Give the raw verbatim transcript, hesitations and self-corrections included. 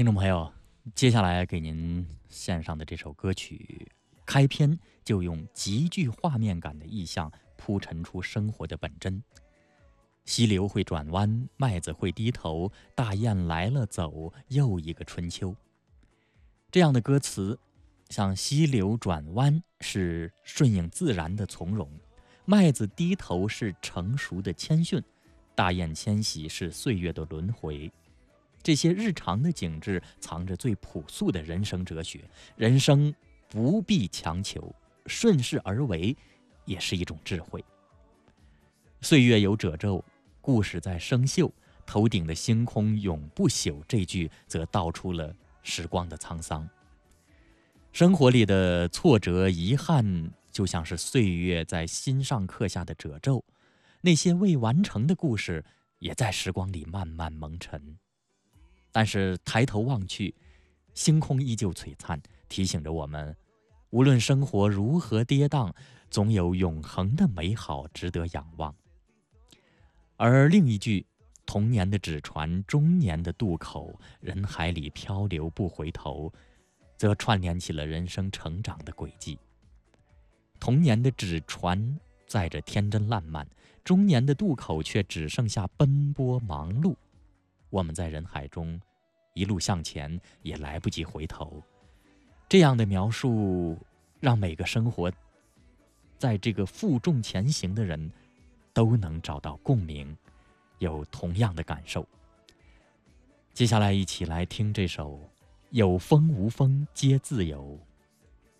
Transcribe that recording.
听众朋友，接下来给您献上的这首歌曲，开篇就用极具画面感的意象铺陈出生活的本真。溪流会转弯，麦子会低头，大雁来了走，又一个春秋。这样的歌词，像溪流转弯是顺应自然的从容，麦子低头是成熟的谦逊，大雁迁徙是岁月的轮回。这些日常的景致藏着最朴素的人生哲学，人生不必强求，顺势而为也是一种智慧。岁月有褶皱，故事在生锈，头顶的星空永不朽，这句则道出了时光的沧桑。生活里的挫折遗憾，就像是岁月在心上刻下的褶皱，那些未完成的故事也在时光里慢慢蒙尘。但是抬头望去，星空依旧璀璨，提醒着我们，无论生活如何跌宕，总有永恒的美好值得仰望。而另一句，童年的纸船，中年的渡口，人海里漂流不回头，则串联起了人生成长的轨迹。童年的纸船载着天真烂漫，中年的渡口却只剩下奔波忙碌。我们在人海中一路向前，也来不及回头。这样的描述让每个生活在这个负重前行的人都能找到共鸣，有同样的感受。接下来一起来听这首有风无风皆自由。